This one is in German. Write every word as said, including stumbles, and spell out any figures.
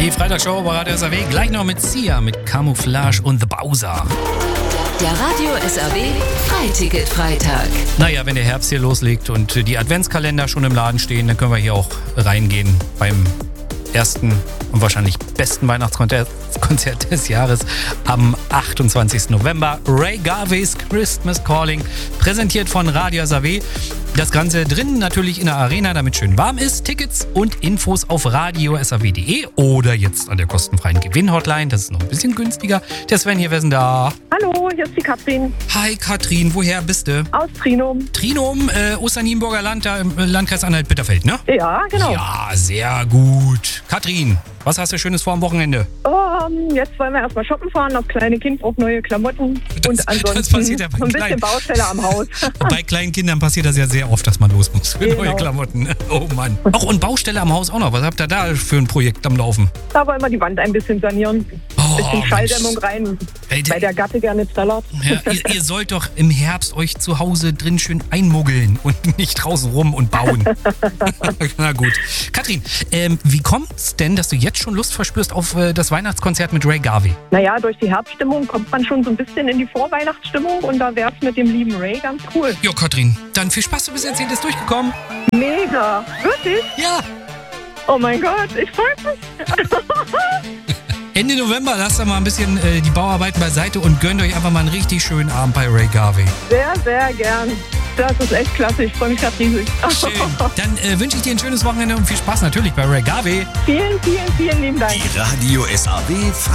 Die Freitagsshow bei Radio S R W. Gleich noch mit Sia, mit Camouflage und The Bowser. Der Radio S R W Freiticket-Freitag. Naja, wenn der Herbst hier loslegt und die Adventskalender schon im Laden stehen, dann können wir hier auch reingehen beim ersten und wahrscheinlich besten Weihnachtskonzert Konzert des Jahres am achtundzwanzigsten November. Ray Garveys Christmas Calling, präsentiert von Radio S R W. Das Ganze drinnen natürlich in der Arena, damit schön warm ist. Tickets und Infos auf radio s r w punkt d e oder jetzt an der kostenfreien Gewinn-Hotline. Das ist noch ein bisschen günstiger. Der Sven hier, wer ist denn da? Hallo, hier ist die Katrin. Hi Katrin, woher bist du? Aus Trinum. Trinum, äh, Osternienburger Land, da im Landkreis Anhalt-Bitterfeld, ne? Ja, genau. Ja, sehr gut. Katrin, was hast du Schönes vor am Wochenende? Um, jetzt wollen wir erstmal shoppen fahren, das kleine Kind braucht neue Klamotten Das- und ansonsten das passiert ja bei so ein kleinen- bisschen Baustelle am Haus. Bei kleinen Kindern passiert das ja sehr oft, dass man los muss für Genau. neue Klamotten. Oh Mann. Auch und Baustelle am Haus auch noch. Was habt ihr da für ein Projekt am Laufen? Da wollen wir die Wand ein bisschen sanieren. Oh, bisschen Mensch. Schalldämmung rein, Ey, der- weil der Gatte gerne zellert. Ja, ihr, ihr sollt doch im Herbst euch zu Hause drin schön einmuggeln und nicht draußen rum und bauen. Na gut. Katrin, ähm, wie kommt's denn, dass du jetzt schon Lust verspürst auf äh, das Weihnachtskonzert mit Ray Garvey? Naja, durch die Herbststimmung kommt man schon so ein bisschen in die Vorweihnachtsstimmung und da wär's mit dem lieben Ray ganz cool. Jo, Katrin, dann viel Spaß, du bist jetzt jedes durchgekommen. Mega. Wirklich? Ja. Oh mein Gott, ich freue mich. Ende November lasst ihr mal ein bisschen äh, die Bauarbeiten beiseite und gönnt euch einfach mal einen richtig schönen Abend bei Ray Garvey. Sehr, sehr gern. Das ist echt klasse. Ich freue mich gerade riesig. Schön. Dann äh, wünsche ich dir ein schönes Wochenende und viel Spaß natürlich bei Ray Garvey. Vielen, vielen, vielen lieben Dank. Die Radio S R W